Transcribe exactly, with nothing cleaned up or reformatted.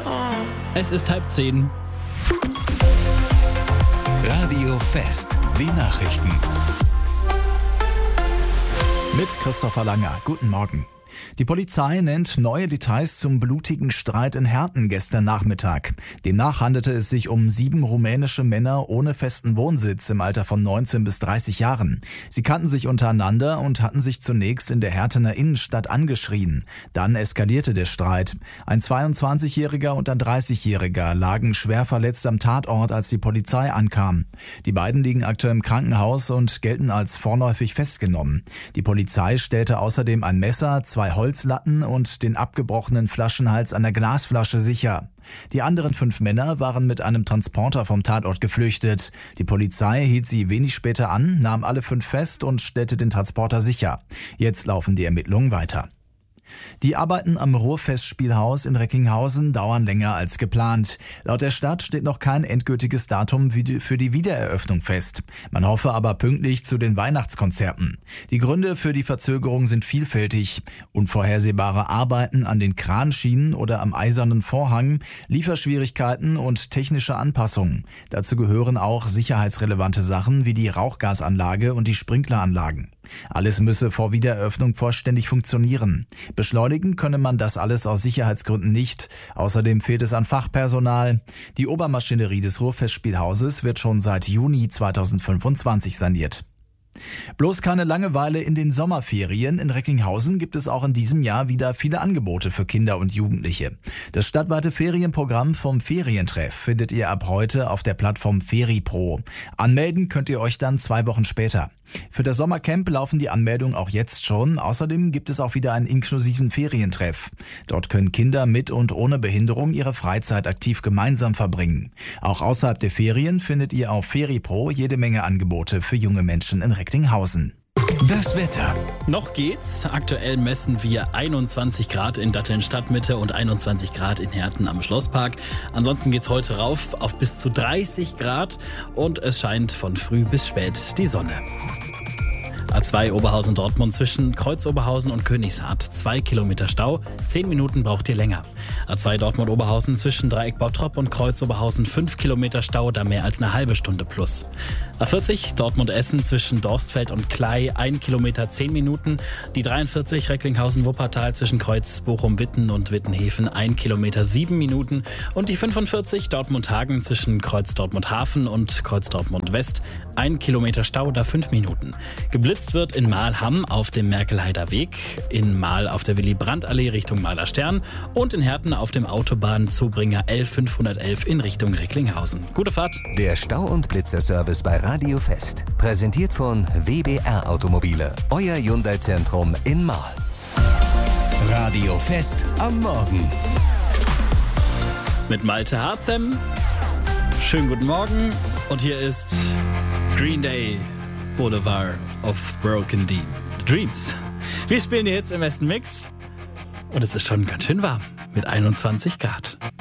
Es ist halb zehn. Radio Fest, die Nachrichten. Mit Christopher Langer. Guten Morgen. Die Polizei nennt neue Details zum blutigen Streit in Herten gestern Nachmittag. Demnach handelte es sich um sieben rumänische Männer ohne festen Wohnsitz im Alter von neunzehn bis dreißig Jahren. Sie kannten sich untereinander und hatten sich zunächst in der Hertener Innenstadt angeschrien. Dann eskalierte der Streit. Ein zweiundzwanzigjähriger und ein dreißigjähriger lagen schwer verletzt am Tatort, als die Polizei ankam. Die beiden liegen aktuell im Krankenhaus und gelten als vorläufig festgenommen. Die Polizei stellte außerdem ein Messer, zwei Holzlatten und den abgebrochenen Flaschenhals an der Glasflasche sicher. Die anderen fünf Männer waren mit einem Transporter vom Tatort geflüchtet. Die Polizei hielt sie wenig später an, nahm alle fünf fest und stellte den Transporter sicher. Jetzt laufen die Ermittlungen weiter. Die Arbeiten am Ruhrfestspielhaus in Recklinghausen dauern länger als geplant. Laut der Stadt steht noch kein endgültiges Datum für die Wiedereröffnung fest. Man hoffe aber pünktlich zu den Weihnachtskonzerten. Die Gründe für die Verzögerung sind vielfältig. Unvorhersehbare Arbeiten an den Kranschienen oder am Eisernen Vorhang, Lieferschwierigkeiten und technische Anpassungen. Dazu gehören auch sicherheitsrelevante Sachen wie die Rauchgasanlage und die Sprinkleranlagen. Alles müsse vor Wiedereröffnung vollständig funktionieren. Beschleunigen könne man das alles aus Sicherheitsgründen nicht. Außerdem fehlt es an Fachpersonal. Die Obermaschinerie des Ruhrfestspielhauses wird schon seit Juni zweitausendfünfundzwanzig saniert. Bloß keine Langeweile in den Sommerferien. In Recklinghausen gibt es auch in diesem Jahr wieder viele Angebote für Kinder und Jugendliche. Das stadtweite Ferienprogramm vom Ferientreff findet ihr ab heute auf der Plattform FeriPro. Anmelden könnt ihr euch dann zwei Wochen später. Für das Sommercamp laufen die Anmeldungen auch jetzt schon. Außerdem gibt es auch wieder einen inklusiven Ferientreff. Dort können Kinder mit und ohne Behinderung ihre Freizeit aktiv gemeinsam verbringen. Auch außerhalb der Ferien findet ihr auf FeriPro jede Menge Angebote für junge Menschen in Recklinghausen. Das Wetter. Noch geht's. Aktuell messen wir einundzwanzig Grad in Datteln Stadtmitte und einundzwanzig Grad in Herten am Schlosspark. Ansonsten geht's heute rauf auf bis zu dreißig Grad und es scheint von früh bis spät die Sonne. A zwei Oberhausen-Dortmund zwischen Kreuz-Oberhausen und Königshardt. Zwei Kilometer Stau, zehn Minuten braucht ihr länger. A zwei Dortmund-Oberhausen zwischen Dreieck Bottrop und Kreuz-Oberhausen. Fünf Kilometer Stau, da mehr als eine halbe Stunde plus. A vierzig Dortmund-Essen zwischen Dorstfeld und Klei. Ein Kilometer, zehn Minuten. Die dreiundvierzig Recklinghausen-Wuppertal zwischen Kreuz Bochum-Witten und Wittenhäfen. Ein Kilometer, sieben Minuten. Und die fünfundvierzig Dortmund-Hagen zwischen Kreuz Dortmund-Hafen und Kreuz Dortmund-West. Ein Kilometer Stau, da fünf Minuten. Geblitzt wird in Mahlham auf dem Merkelheider Weg, in Mahl auf der Willy-Brandt-Allee Richtung Mahler Stern und in Herten auf dem Autobahnzubringer L fünfhundertelf in Richtung Recklinghausen. Gute Fahrt! Der Stau- und Blitzerservice bei Radio Fest. Präsentiert von W B R Automobile. Euer Hyundai-Zentrum in Mahl. Radio Fest am Morgen. Mit Malte Harzem. Schönen guten Morgen. Und hier ist Green Day. Boulevard of Broken Dean Dreams. Wir spielen jetzt im ersten Mix und es ist schon ganz schön warm mit einundzwanzig Grad.